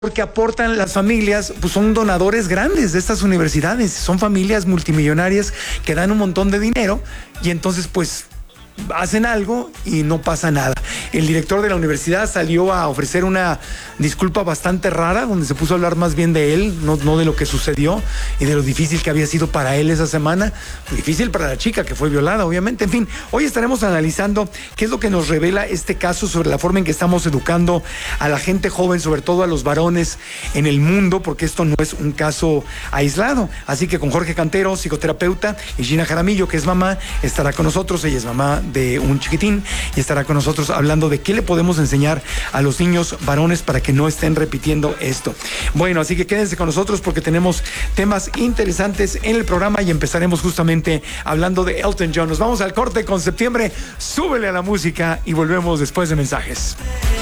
porque aportan las familias, pues son donadores grandes de estas universidades, son familias multimillonarias que dan un montón de dinero y entonces pues hacen algo y no pasa nada. El director de la universidad salió a ofrecer una disculpa bastante rara, donde se puso a hablar más bien de él, no de lo que sucedió y de lo difícil que había sido para él esa semana. Difícil para la chica que fue violada, obviamente. En fin, hoy estaremos analizando qué es lo que nos revela este caso sobre la forma en que estamos educando a la gente joven, sobre todo a los varones en el mundo, porque esto no es un caso aislado. Así que con Jorge Cantero, psicoterapeuta, y Gina Jaramillo, que es mamá, estará con nosotros. Ella es mamá de un chiquitín y estará con nosotros hablando de qué le podemos enseñar a los niños varones para que no estén repitiendo esto. Bueno, así que quédense con nosotros porque tenemos temas interesantes en el programa y empezaremos justamente hablando de Elton John. Nos vamos al corte con Septiembre. Súbele a la música y volvemos después de mensajes.